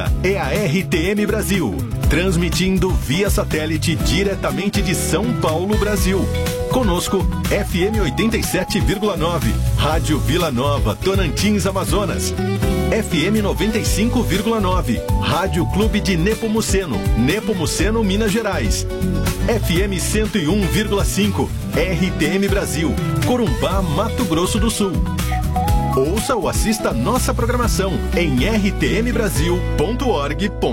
É a RTM Brasil, transmitindo via satélite diretamente de São Paulo, Brasil. Conosco, FM 87,9, Rádio Vila Nova, Tocantins, Amazonas. FM 95,9, Rádio Clube de Nepomuceno, Nepomuceno, Minas Gerais. FM 101,5, RTM Brasil, Corumbá, Mato Grosso do Sul. Ouça ou assista nossa programação em rtmbrasil.org.br.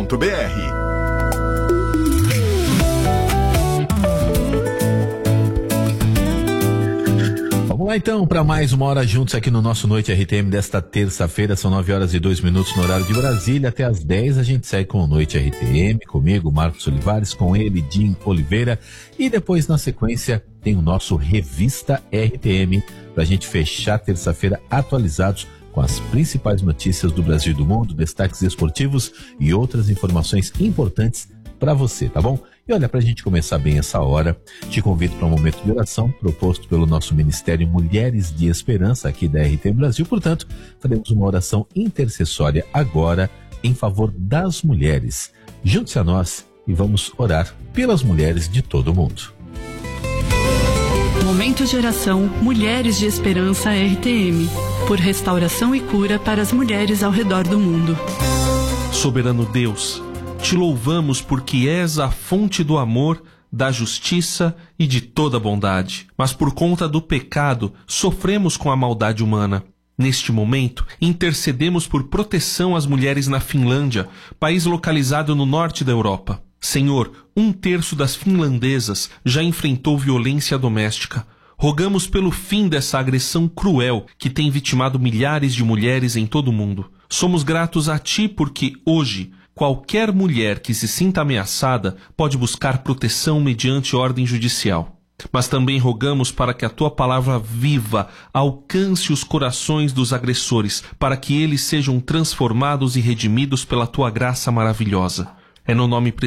Vamos lá então para mais uma hora juntos aqui no nosso Noite RTM desta terça-feira. São 9h02 no horário de Brasília. Até às 10 a gente segue com o Noite RTM, comigo, Marcos Olivares, com ele, Jim Oliveira. E depois, na sequência, tem o nosso Revista RTM, para a gente fechar terça-feira atualizados com as principais notícias do Brasil e do mundo, destaques esportivos e outras informações importantes para você, tá bom? E olha, para a gente começar bem essa hora, te convido para um momento de oração proposto pelo nosso Ministério Mulheres de Esperança aqui da RTM Brasil. Portanto, faremos uma oração intercessória agora em favor das mulheres. Junte-se a nós e vamos orar pelas mulheres de todo o mundo. Momento de oração Mulheres de Esperança RTM, por restauração e cura para as mulheres ao redor do mundo. Soberano Deus, te louvamos porque és a fonte do amor, da justiça e de toda bondade. Mas por conta do pecado, sofremos com a maldade humana. Neste momento, intercedemos por proteção às mulheres na Finlândia, país localizado no norte da Europa. Senhor, 1/3 das finlandesas já enfrentou violência doméstica. Rogamos pelo fim dessa agressão cruel que tem vitimado milhares de mulheres em todo o mundo. Somos gratos a Ti porque, hoje, qualquer mulher que se sinta ameaçada pode buscar proteção mediante ordem judicial. Mas também rogamos para que a Tua palavra viva alcance os corações dos agressores, para que eles sejam transformados e redimidos pela Tua graça maravilhosa. É no nome